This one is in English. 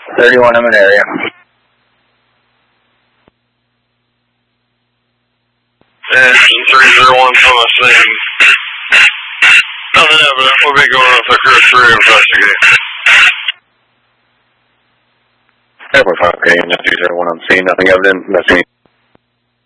31, I'm in area. Action 301 from the scene. Nothing evident. We'll be going with a crew 3 investigate. Airport 5, okay, 201 on scene, nothing evident, investigate.